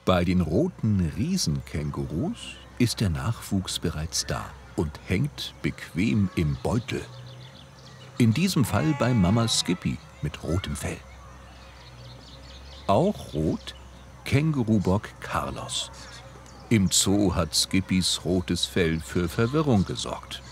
Bei den roten Riesenkängurus ist der Nachwuchs bereits da und hängt bequem im Beutel. In diesem Fall bei Mama Skippy mit rotem Fell. Auch rot Kängurubock Carlos. Im Zoo hat Skippys rotes Fell für Verwirrung gesorgt.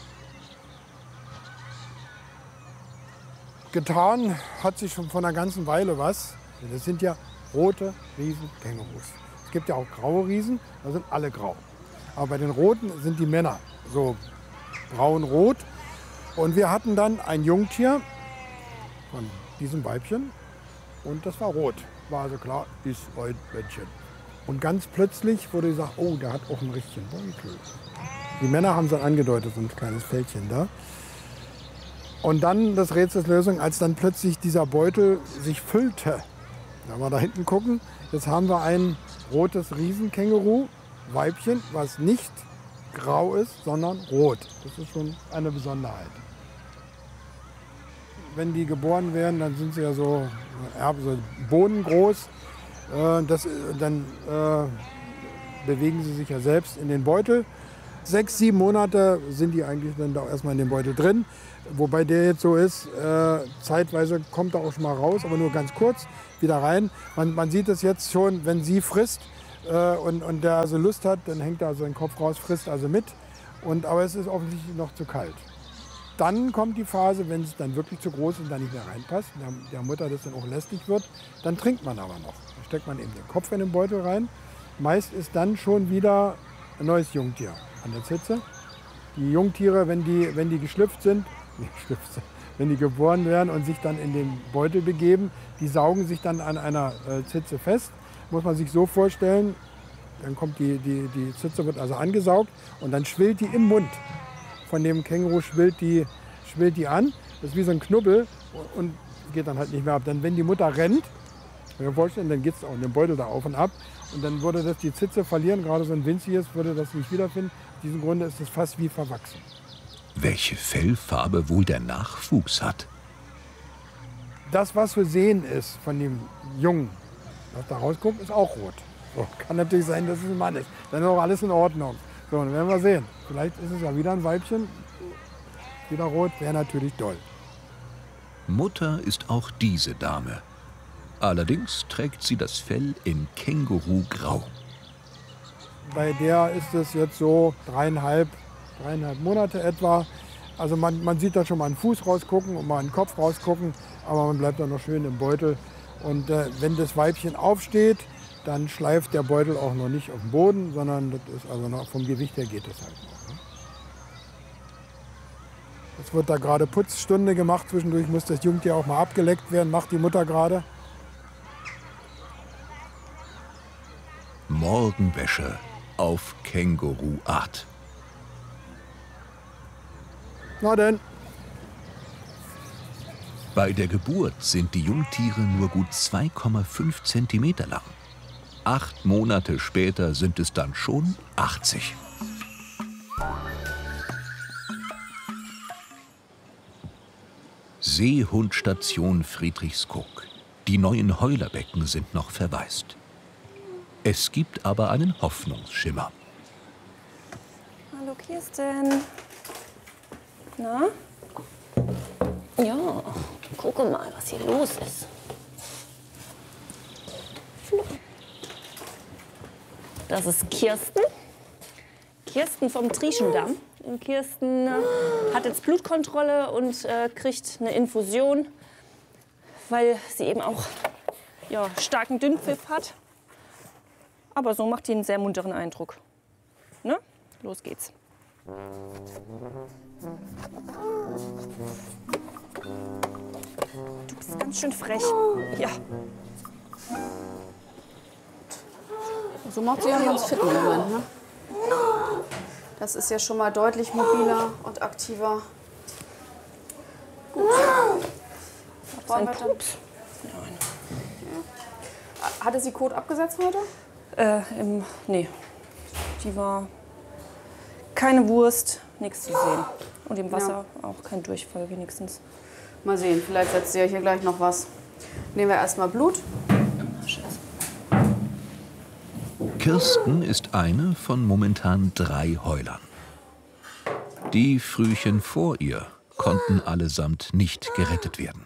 Getan hat sich schon vor einer ganzen Weile was. Das sind ja rote Riesenkängurus. Es gibt ja auch graue Riesen, da sind alle grau. Aber bei den roten sind die Männer so braun-rot. Und wir hatten dann ein Jungtier von diesem Weibchen und das war rot. War also klar, ist ein Männchen. Und ganz plötzlich wurde gesagt, oh, der hat auch einen richtigen Beutel. Die Männer haben es angedeutet, so ein kleines Fältchen da. Und dann das Rätselslösung, als dann plötzlich dieser Beutel sich füllte. Wenn wir da hinten gucken, jetzt haben wir ein rotes Riesenkänguru, Weibchen, was nicht grau ist, sondern rot. Das ist schon eine Besonderheit. Wenn die geboren werden, dann sind sie ja so bodengroß. Dann bewegen sie sich ja selbst in den Beutel. 6, 7 Monate sind die eigentlich dann da erstmal in dem Beutel drin. Wobei der jetzt so ist, zeitweise kommt er auch schon mal raus, aber nur ganz kurz wieder rein. Man sieht es jetzt schon, wenn sie frisst und der also Lust hat, dann hängt er also den Kopf raus, frisst also mit. Aber es ist offensichtlich noch zu kalt. Dann kommt die Phase, wenn es dann wirklich zu groß ist und da nicht mehr reinpasst, der Mutter das dann auch lästig wird, dann trinkt man aber noch. Dann steckt man eben den Kopf in den Beutel rein. Meist ist dann schon wieder ein neues Jungtier an der Zitze. Die Jungtiere, wenn die geschlüpft sind, wenn die geboren werden und sich dann in den Beutel begeben, die saugen sich dann an einer Zitze fest. Muss man sich so vorstellen, dann kommt die Zitze wird also angesaugt und dann schwillt die im Mund. Von dem Känguru schwillt die an. Das ist wie so ein Knubbel und geht dann halt nicht mehr ab. Dann, wenn die Mutter rennt, dann geht es auch in den Beutel da auf und ab. Und dann würde das die Zitze verlieren, gerade so ein winziges, würde das nicht wiederfinden. Aus diesem Grunde ist es fast wie verwachsen. Welche Fellfarbe wohl der Nachwuchs hat? Das, was zu sehen ist von dem Jungen, was da rauskommt, ist auch rot. So, kann natürlich sein, dass es ein Mann ist. Dann ist auch alles in Ordnung. So, dann werden wir sehen. Vielleicht ist es ja wieder ein Weibchen. Wieder rot, wäre natürlich toll. Mutter ist auch diese Dame. Allerdings trägt sie das Fell in Kängurugrau. Bei der ist es jetzt so 3,5 Monate etwa. Also man sieht da schon mal einen Fuß rausgucken und mal einen Kopf rausgucken, aber man bleibt dann noch schön im Beutel. Und wenn das Weibchen aufsteht, dann schleift der Beutel auch noch nicht auf den Boden, sondern das ist also noch, vom Gewicht her geht das halt noch. Ne? Jetzt wird da gerade Putzstunde gemacht. Zwischendurch muss das Jungtier auch mal abgeleckt werden, macht die Mutter gerade. Morgenwäsche auf Känguruart. Na denn. Bei der Geburt sind die Jungtiere nur gut 2,5 Zentimeter lang. 8 Monate später sind es dann schon 80. Seehundstation Friedrichskoog. Die neuen Heulerbecken sind noch verwaist. Es gibt aber einen Hoffnungsschimmer. Hallo Kirsten. Na? Ja, gucke mal, was hier los ist. Das ist Kirsten. Kirsten vom Trieschendamm. Und Kirsten hat jetzt Blutkontrolle und kriegt eine Infusion, weil sie eben auch starken Dünnpfiff hat. Aber so macht die einen sehr munteren Eindruck. Ne? Los geht's. Du bist ganz schön frech. Ja. So macht sie ja einen ganz fitten Moment, ne? Das ist ja schon mal deutlich mobiler und aktiver. Gut. Ein Pups. Nein. Ja. Hatte sie Kot abgesetzt heute? Nee. Die war keine Wurst, nichts zu sehen. Und im Wasser auch kein Durchfall wenigstens. Mal sehen, vielleicht setzt sie ja hier gleich noch was. Nehmen wir erstmal Blut. Kirsten ist eine von momentan 3 Heulern. Die Frühchen vor ihr konnten allesamt nicht gerettet werden.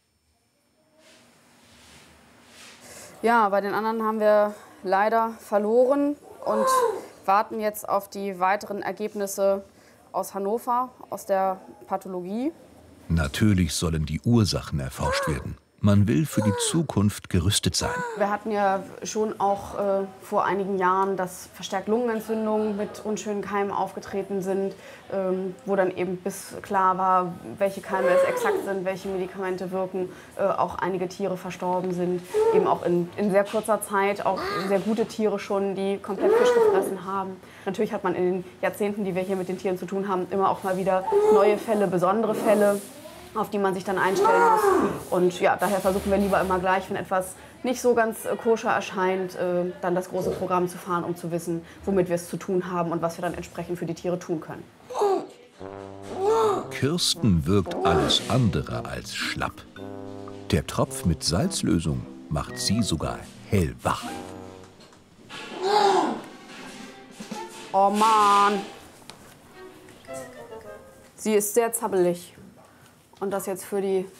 Ja, bei den anderen haben wir leider verloren und warten jetzt auf die weiteren Ergebnisse aus Hannover, aus der Pathologie. Natürlich sollen die Ursachen erforscht werden. Man will für die Zukunft gerüstet sein. Wir hatten ja schon auch vor einigen Jahren, dass verstärkt Lungenentzündungen mit unschönen Keimen aufgetreten sind, wo dann eben bis klar war, welche Keime es exakt sind, welche Medikamente wirken, auch einige Tiere verstorben sind, eben auch in sehr kurzer Zeit, auch sehr gute Tiere schon, die komplett Fisch gefressen haben. Natürlich hat man in den Jahrzehnten, die wir hier mit den Tieren zu tun haben, immer auch mal wieder neue Fälle, besondere Fälle, auf die man sich dann einstellen muss. Und ja, daher versuchen wir lieber immer gleich, wenn etwas nicht so ganz koscher erscheint, dann das große Programm zu fahren, um zu wissen, womit wir es zu tun haben und was wir dann entsprechend für die Tiere tun können. Kirsten wirkt alles andere als schlapp. Der Tropf mit Salzlösung macht sie sogar hellwach. Oh Mann! Sie ist sehr zappelig. Und das jetzt für die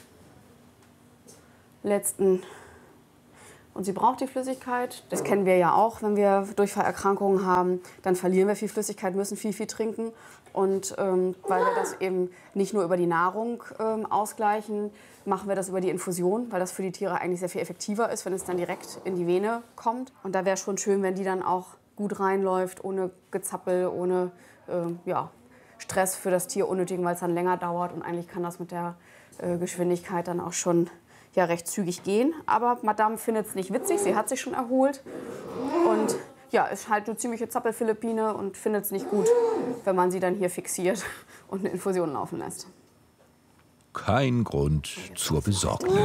letzten. Und sie braucht die Flüssigkeit. Das kennen wir ja auch, wenn wir Durchfallerkrankungen haben. Dann verlieren wir viel Flüssigkeit, müssen viel trinken. Und weil wir das eben nicht nur über die Nahrung ausgleichen, machen wir das über die Infusion, weil das für die Tiere eigentlich sehr viel effektiver ist, wenn es dann direkt in die Vene kommt. Und da wäre schon schön, wenn die dann auch gut reinläuft, ohne Gezappel, ohne Stress für das Tier unnötigen, weil es dann länger dauert. Und eigentlich kann das mit der Geschwindigkeit dann auch schon recht zügig gehen. Aber Madame findet es nicht witzig, sie hat sich schon erholt. Und ja, ist halt eine ziemliche Zappel-Philippine und findet es nicht gut, wenn man sie dann hier fixiert und eine Infusion laufen lässt. Kein Grund zur Besorgnis.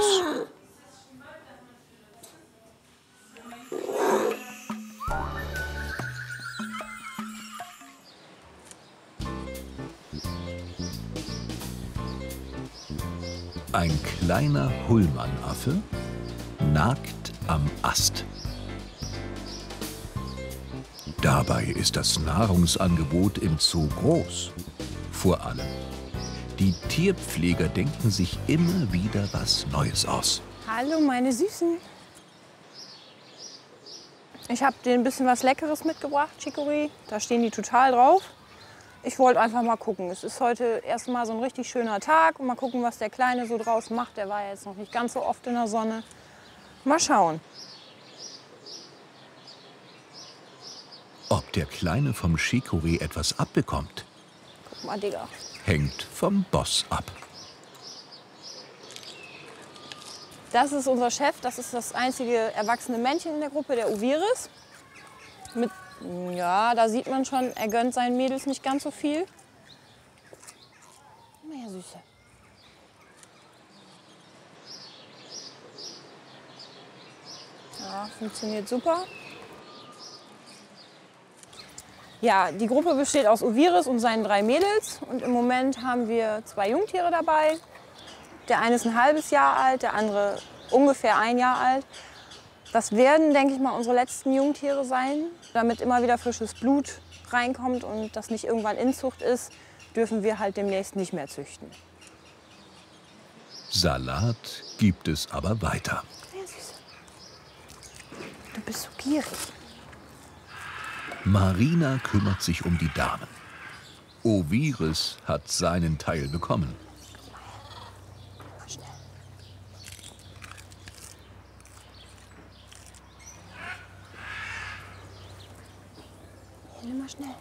Ein kleiner Hullmannaffe nagt am Ast. Dabei ist das Nahrungsangebot im Zoo groß. Vor allem, die Tierpfleger denken sich immer wieder was Neues aus. Hallo, meine Süßen. Ich habe dir ein bisschen was Leckeres mitgebracht, Chicorée. Da stehen die total drauf. Ich wollte einfach mal gucken. Es ist heute erst mal so ein richtig schöner Tag. Und mal gucken, was der Kleine so draus macht. Der war ja jetzt noch nicht ganz so oft in der Sonne. Mal schauen. Ob der Kleine vom Chicorée etwas abbekommt, Guck mal, Digga. hängt vom Boss ab. Das ist unser Chef. Das ist das einzige erwachsene Männchen in der Gruppe, der Oviris. Ja, da sieht man schon, er gönnt seinen Mädels nicht ganz so viel. Na ja, Süße. Ja, funktioniert super. Ja, die Gruppe besteht aus Oviris und seinen 3 Mädels. Und im Moment haben wir 2 Jungtiere dabei. Der eine ist ein halbes Jahr alt, der andere ungefähr 1 Jahr alt. Das werden, denke ich mal, unsere letzten Jungtiere sein. Damit immer wieder frisches Blut reinkommt und das nicht irgendwann Inzucht ist, dürfen wir halt demnächst nicht mehr züchten. Salat gibt es aber weiter. Ja, Süße. Du bist so gierig. Marina kümmert sich um die Damen. Oviris hat seinen Teil bekommen. Nimm mal schnell.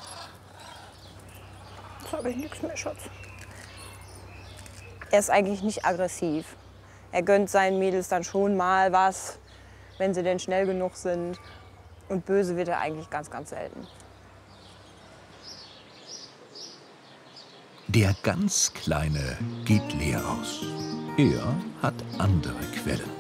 Jetzt habe ich nichts mehr, Schatz. Er ist eigentlich nicht aggressiv. Er gönnt seinen Mädels dann schon mal was, wenn sie denn schnell genug sind. Und böse wird er eigentlich ganz, ganz selten. Der ganz Kleine geht leer aus. Er hat andere Quellen.